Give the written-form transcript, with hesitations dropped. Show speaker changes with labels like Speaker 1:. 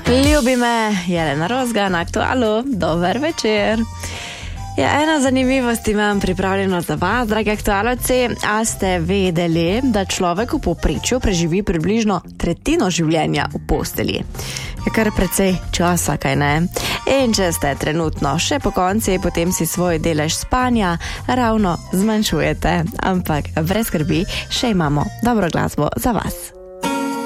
Speaker 1: Ljubi me, Jelena Rozga na Aktualu. Dober večer. Ja, ena zanimivost imam pripravljeno za vas, dragi aktualovci. A ste vedeli, da človek v povprečju preživi približno tretjino življenja v postelji? Je kar precej časa, kaj ne? In če ste trenutno še po konci, potem si svoj delež spanja ravno zmanjšujete. Ampak brez skrbi, še imamo dobro glasbo za vas.